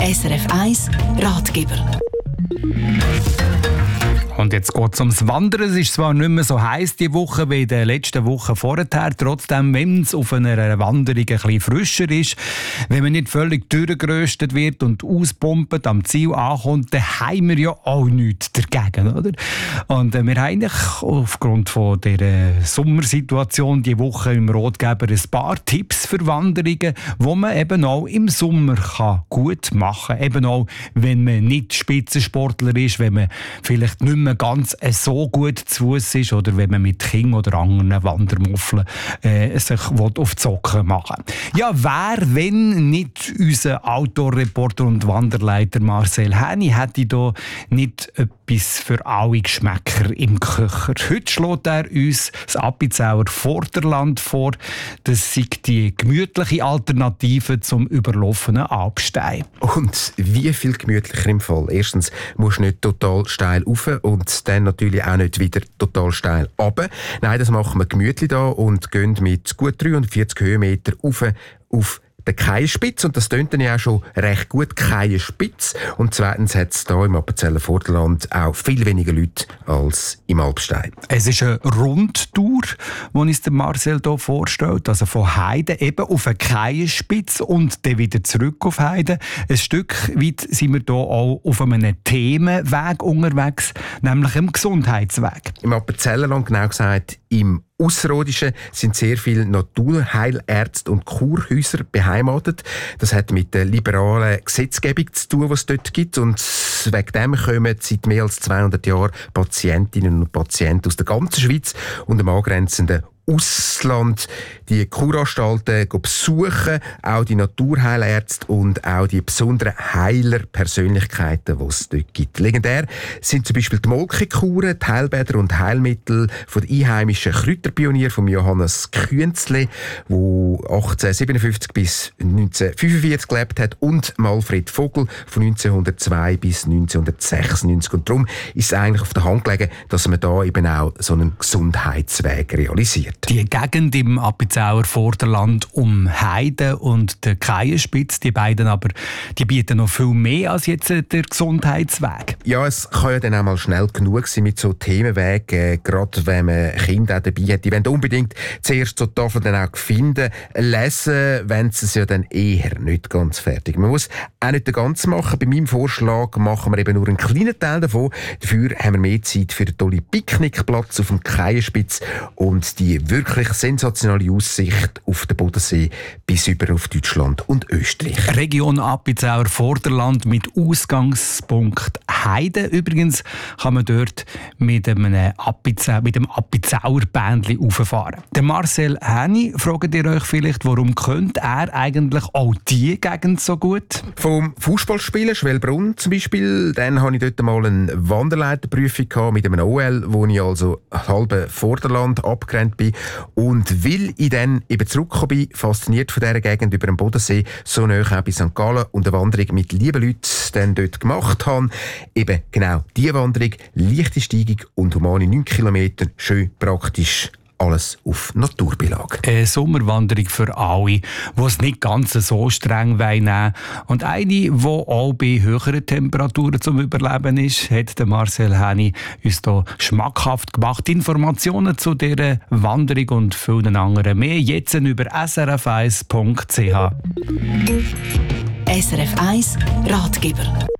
SRF 1 Ratgeber. Und jetzt geht es ums Wandern. Es ist zwar nicht mehr so heiß diese Woche wie in den letzten Wochen vorher. Trotzdem, wenn es auf einer Wanderung ein bisschen frischer ist, wenn man nicht völlig durchgeröstet wird und auspumpt, am Ziel ankommt, dann haben wir ja auch nichts dagegen, oder? Und wir haben eigentlich aufgrund von dieser Sommersituation diese Woche im Ratgeber ein paar Tipps für Wanderungen, die man eben auch im Sommer gut machen kann. Eben auch, wenn man nicht Spitzensportler ist, wenn man vielleicht nicht mehr ganz so gut zu Fuß ist oder wenn man mit Kindern oder anderen Wandermuffeln sich auf die Socken machen will. Ja, wer, wenn nicht unser Outdoor-Reporter und Wanderleiter Marcel Häni, hätte da nicht etwas für alle Geschmäcker im Köcher. Heute schlägt er uns das Appenzauer Vorderland vor. Das sei die gemütliche Alternative zum überlaufenen Alpstein. Und wie viel gemütlicher im Fall? Erstens musst du nicht total steil rauf und dann natürlich auch nicht wieder total steil runter. Nein, das machen wir gemütlich da und gehen mit gut 340 Höhenmeter auf der Keienspitze. Und das tönt dann ja auch schon recht gut, Keienspitze. Und zweitens hat es hier im Appenzeller Vorderland auch viel weniger Leute als im Alpstein. Es ist eine Rundtour, die uns der Marcel hier vorstellt. Also von Heide eben auf eine Keienspitze und dann wieder zurück auf Heide. Ein Stück weit sind wir hier auch auf einem Themenweg unterwegs, nämlich im Gesundheitsweg. Im Appenzellerland, genau gesagt im Ausserrhodischen, sind sehr viele Naturheilärzte und Kurhäuser beheimatet. Das hat mit der liberalen Gesetzgebung zu tun, die es dort gibt. Und wegen dem kommen seit mehr als 200 Jahren Patientinnen und Patienten aus der ganzen Schweiz und dem angrenzenden Ausland die Kuranstalten besuchen, auch die Naturheilärzte und auch die besonderen Heiler-Persönlichkeiten, die es dort gibt. Legendär sind zum Beispiel die Molkekuren, die Heilbäder und Heilmittel von den einheimischen Kräuterpionier von Johannes Künzle, der 1857 bis 1945 gelebt hat, und Malfred Vogel von 1902 bis 1996. Und darum ist es eigentlich auf der Hand gelegen, dass man da eben auch so einen Gesundheitsweg realisiert. Die Gegend im Appenzauer Vorderland um Heide und der Keienspitze, die beiden aber, die bieten noch viel mehr als jetzt der Gesundheitsweg. Ja, es kann ja dann auch mal schnell genug sein mit so Themenwegen, gerade wenn man Kinder auch dabei hat. Die wollen unbedingt zuerst so Tafeln dann auch finden, lesen, wenn sie es ja dann eher nicht ganz fertig. Man muss auch nicht den ganzen machen. Bei meinem Vorschlag machen wir eben nur einen kleinen Teil davon. Dafür haben wir mehr Zeit für den tollen Picknickplatz auf dem Keienspitz und die wirklich sensationelle Aussicht auf den Bodensee bis über auf Deutschland und Österreich. Region Appenzauer Vorderland mit Ausgangspunkt Heide. Übrigens kann man dort mit dem Appenzauer Bändli rauffahren. Der Marcel Häni, fragt ihr euch vielleicht, warum könnte er eigentlich auch diese Gegend so gut? Vom Fußballspielen, Schwellbrunn zum Beispiel, dann hatte ich dort mal eine Wanderleiterprüfung mit einem OL, wo ich also halbe Vorderland abgerannt bin. Und weil ich dann eben zurückgekommen bin, fasziniert von dieser Gegend über den Bodensee, so nahe auch bei St. Gallen und eine Wanderung mit lieben Leuten dann dort gemacht habe. Eben genau diese Wanderung, leichte Steigung und humane 9 Kilometer, schön praktisch. Alles auf Naturbeilage. Eine Sommerwanderung für alle, die es nicht ganz so streng nehmen wollen. Und eine, die auch bei höheren Temperaturen zum Überleben ist, hat der Marcel Häni uns hier schmackhaft gemacht. Informationen zu dieser Wanderung und vielen anderen mehr jetzt über srf1.ch. SRF 1 Ratgeber.